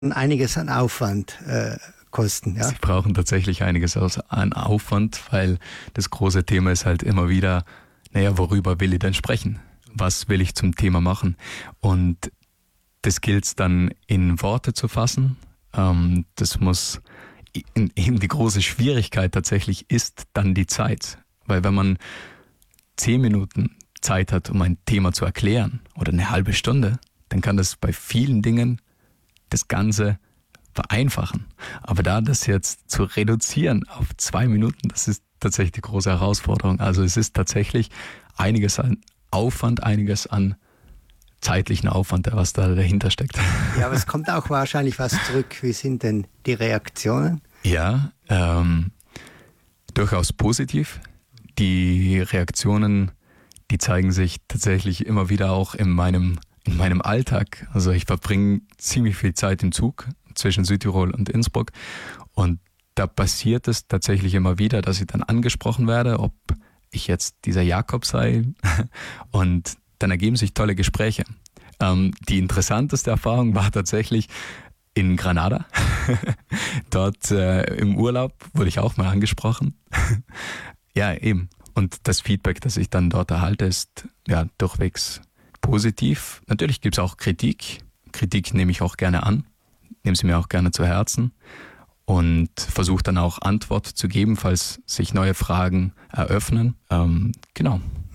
einiges an Aufwand kosten. Ja? Sie brauchen tatsächlich einiges an Aufwand, weil das große Thema ist halt immer wieder, worüber will ich denn sprechen? Was will ich zum Thema machen? Und das gilt es dann in Worte zu fassen. Das muss eben die große Schwierigkeit tatsächlich ist dann die Zeit. Weil wenn man 10 Minuten Zeit hat, um ein Thema zu erklären oder eine halbe Stunde, dann kann das bei vielen Dingen das Ganze vereinfachen. Aber da das jetzt zu reduzieren auf 2 Minuten, das ist tatsächlich die große Herausforderung. Also es ist tatsächlich einiges an Aufwand, einiges an zeitlichen Aufwand, was da dahinter steckt. Ja, aber es kommt auch wahrscheinlich was zurück. Wie sind denn die Reaktionen? Ja, durchaus positiv. Die Reaktionen, die zeigen sich tatsächlich immer wieder auch in meinem Alltag. Also ich verbringe ziemlich viel Zeit im Zug zwischen Südtirol und Innsbruck und da passiert es tatsächlich immer wieder, dass ich dann angesprochen werde, ob ich jetzt dieser Jakob sei und dann ergeben sich tolle Gespräche. Die interessanteste Erfahrung war tatsächlich in Granada. Dort im Urlaub wurde ich auch mal angesprochen. Ja, eben. Und das Feedback, das ich dann dort erhalte, ist ja durchwegs positiv. Natürlich gibt es auch Kritik. Kritik nehme ich auch gerne an, nehme sie mir auch gerne zu Herzen und versuche dann auch Antwort zu geben, falls sich neue Fragen eröffnen. Genau.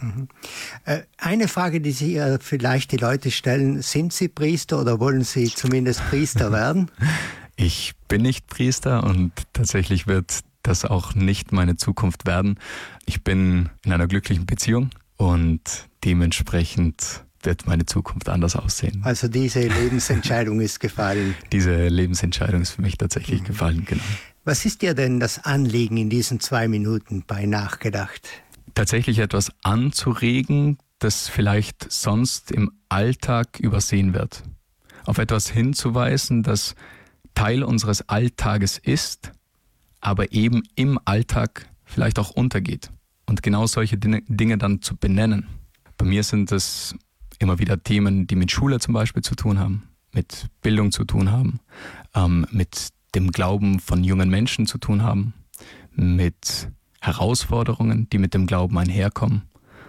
Eine Frage, die sich vielleicht die Leute stellen, sind Sie Priester oder wollen Sie zumindest Priester werden? Ich bin nicht Priester und tatsächlich wird das auch nicht meine Zukunft werden. Ich bin in einer glücklichen Beziehung und dementsprechend wird meine Zukunft anders aussehen. Also diese Lebensentscheidung ist gefallen? Diese Lebensentscheidung ist für mich tatsächlich gefallen, genau. Was ist dir denn das Anliegen in diesen 2 Minuten bei Nachgedacht? Tatsächlich etwas anzuregen, das vielleicht sonst im Alltag übersehen wird. Auf etwas hinzuweisen, das Teil unseres Alltages ist, aber eben im Alltag vielleicht auch untergeht. Und genau solche Dinge dann zu benennen. Bei mir sind es immer wieder Themen, die mit Schule zum Beispiel zu tun haben, mit Bildung zu tun haben, mit dem Glauben von jungen Menschen zu tun haben, mit Herausforderungen, die mit dem Glauben einherkommen.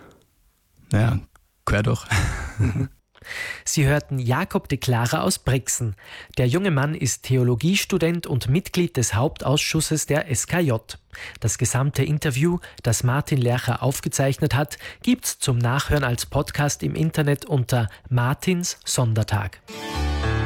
Naja, quer durch. Sie hörten Jakob de Clara aus Brixen. Der junge Mann ist Theologiestudent und Mitglied des Hauptausschusses der SKJ. Das gesamte Interview, das Martin Lercher aufgezeichnet hat, gibt's zum Nachhören als Podcast im Internet unter Martins Sondertag.